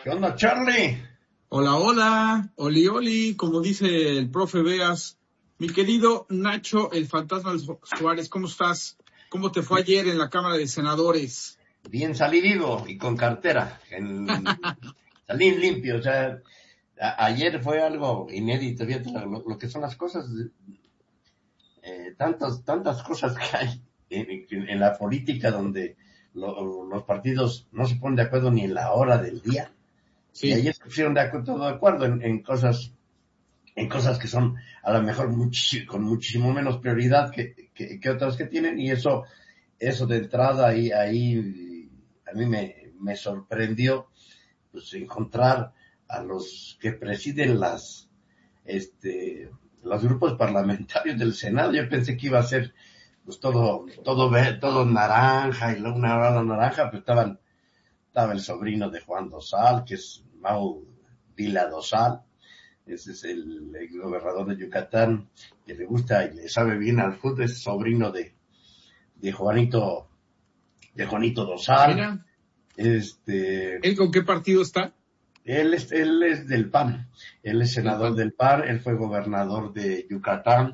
¿Qué onda, Charlie? Hola, hola, oli, oli, como dice el profe Vegas. Mi querido Nacho, el fantasma Suárez, ¿cómo estás? ¿Cómo te fue ayer en la Cámara de Senadores? Bien salí vivo y con cartera. Salí limpio. O sea, ayer fue algo inédito. Fíjate lo que son las cosas. Tantas cosas que hay en la política donde los partidos no se ponen de acuerdo ni en la hora del día. Sí. Y ayer se pusieron todo de acuerdo en cosas que son a lo mejor con muchísimo menos prioridad que otras que tienen, y eso de entrada ahí a mí me sorprendió, pues, encontrar a los que presiden los grupos parlamentarios del Senado. Yo pensé que iba a ser pues todo naranja, y luego una hora naranja, pues estaba el sobrino de Juan Dosal, que es Mau Vila Dosal. Ese es el exgobernador de Yucatán, que le gusta y le sabe bien al fútbol. Es sobrino de Juanito Dosal. Mira, Él ¿él con qué partido está? es del PAN. Él es senador del PAN. Él fue gobernador de Yucatán.